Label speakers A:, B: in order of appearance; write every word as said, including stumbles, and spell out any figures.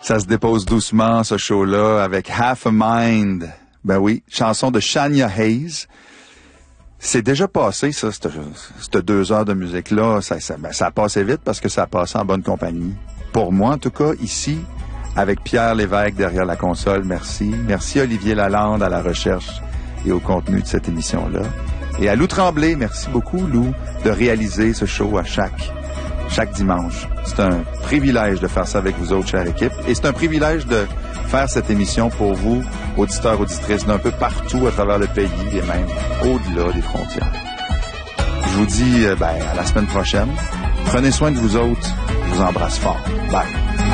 A: Ça se dépose doucement, ce show-là, avec Half a Mind. Ben oui, chanson de Shania Hayes. C'est déjà passé, ça, cette, cette deux heures de musique-là. Ça, ça, ben, ça a passé vite parce que ça a passé en bonne compagnie. Pour moi, en tout cas, ici, avec Pierre Lévesque derrière la console, merci. Merci Olivier Lalande à la recherche et au contenu de cette émission-là. Et à Lou Tremblay, merci beaucoup, Lou, de réaliser ce show à chaque, chaque dimanche. C'est un privilège de faire ça avec vous autres, chère équipe. Et c'est un privilège de faire cette émission pour vous, auditeurs, auditrices, d'un peu partout à travers le pays et même au-delà des frontières. Je vous dis, ben, à la semaine prochaine. Prenez soin de vous autres. Je vous embrasse fort. Bye.